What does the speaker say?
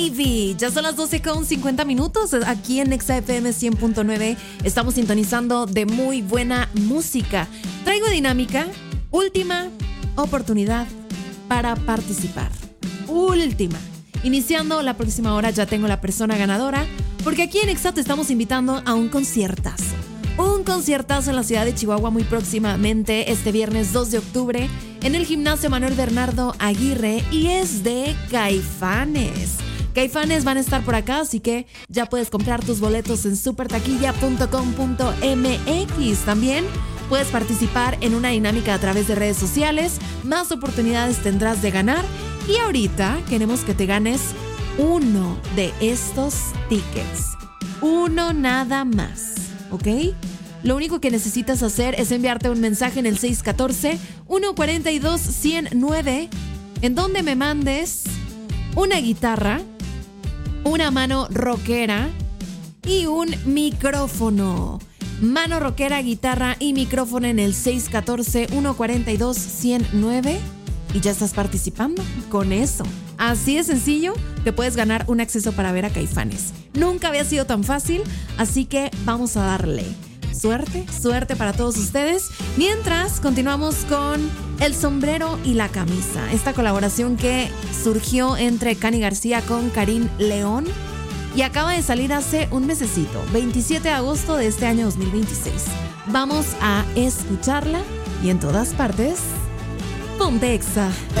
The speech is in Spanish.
Ivy, ya son las 12:50 aquí en Nexa FM 100.9. Estamos sintonizando de muy buena música. Traigo dinámica, última oportunidad para participar. Última. Iniciando la próxima hora ya tengo la persona ganadora, porque aquí en Nexa te estamos invitando a un conciertazo. Un conciertazo en la ciudad de Chihuahua muy próximamente, este viernes 2 de octubre, en el Gimnasio Manuel Bernardo Aguirre, y es de Caifanes. Caifanes van a estar por acá, así que ya puedes comprar tus boletos en supertaquilla.com.mx. También puedes participar en una dinámica a través de redes sociales. Más oportunidades tendrás de ganar. Y ahorita queremos que te ganes uno de estos tickets. Uno nada más, ¿ok? Lo único que necesitas hacer es enviarte un mensaje en el 614-142-109, en donde me mandes una guitarra, una mano rockera y un micrófono. Mano rockera, guitarra y micrófono en el 614-142-109 y ya estás participando con eso. Así de sencillo, te puedes ganar un acceso para ver a Caifanes. Nunca había sido tan fácil, así que vamos a darle. Suerte, suerte para todos ustedes. Mientras, continuamos con El Sombrero y la Camisa. Esta colaboración que surgió entre Cani García con Karim León y acaba de salir hace un mesecito, 27 de agosto de este año 2026. Vamos a escucharla y en todas partes, ponte Exa.